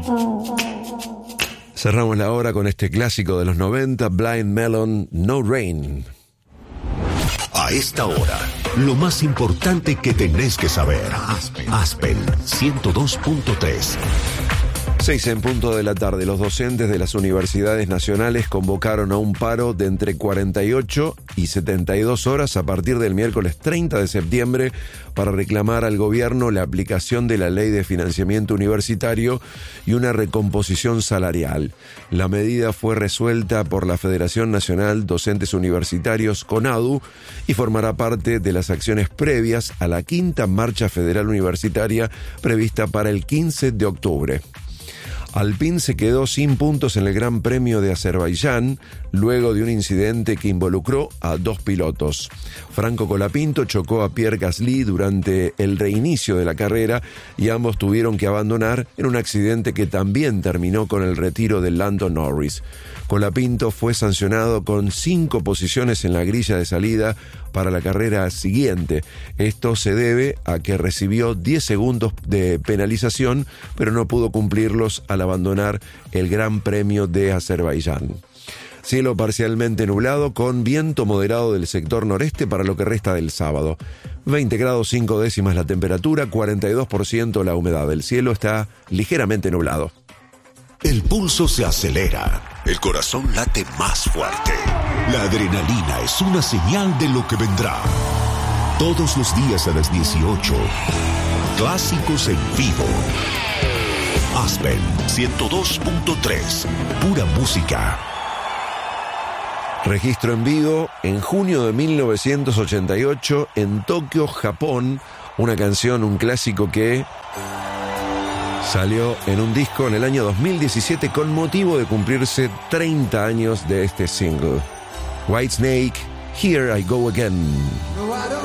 Cerramos la hora con este clásico de los 90, Blind Melon, No Rain. A esta hora, lo más importante que tenés que saber. Aspen 102.3. 6 en punto de la tarde. Los docentes de las universidades nacionales convocaron a un paro de entre 48 y 72 horas a partir del miércoles 30 de septiembre para reclamar al gobierno la aplicación de la Ley de Financiamiento Universitario y una recomposición salarial. La medida fue resuelta por la Federación Nacional Docentes Universitarios, CONADU, y formará parte de las acciones previas a la 5ª Marcha Federal Universitaria prevista para el 15 de octubre. Alpine se quedó sin puntos en el Gran Premio de Azerbaiyán luego de un incidente que involucró a 2 pilotos. Franco Colapinto chocó a Pierre Gasly durante el reinicio de la carrera y ambos tuvieron que abandonar en un accidente que también terminó con el retiro de Lando Norris. Colapinto fue sancionado con 5 posiciones en la grilla de salida para la carrera siguiente. Esto se debe a que recibió 10 segundos de penalización, pero no pudo cumplirlos al abandonar el Gran Premio de Azerbaiyán. Cielo parcialmente nublado con viento moderado del sector noreste para lo que resta del sábado. 20 grados 5 décimas la temperatura, 42% la humedad. El cielo está ligeramente nublado. El pulso se acelera, el corazón late más fuerte. La adrenalina es una señal de lo que vendrá. Todos los días a las 18, clásicos en vivo. Aspen 102.3, pura música. Registro en vivo en junio de 1988 en Tokio, Japón. Una canción, un clásico que salió en un disco en el año 2017 con motivo de cumplirse 30 años de este single. Whitesnake, Here I Go Again.